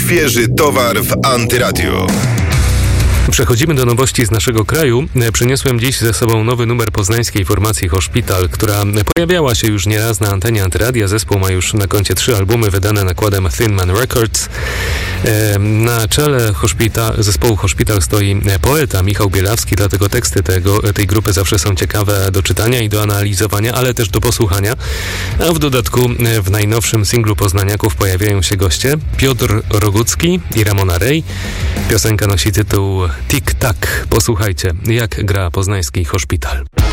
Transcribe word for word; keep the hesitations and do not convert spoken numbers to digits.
Świeży towar w Antyradio. Przechodzimy do nowości z naszego kraju. Przyniosłem dziś ze sobą nowy numer poznańskiej formacji Hospital, która pojawiała się już nieraz na antenie Antyradia. Zespół ma już na koncie trzy albumy wydane nakładem Thin Man Records. Na czele Hospital, zespołu Hospital stoi poeta Michał Bielawski, dlatego teksty tego, tej grupy zawsze są ciekawe do czytania i do analizowania, ale też do posłuchania. A w dodatku w najnowszym singlu poznaniaków pojawiają się goście Piotr Rogucki i Ramona Rej. Piosenka nosi tytuł Tik Tak. Posłuchajcie, jak gra poznański Hospital.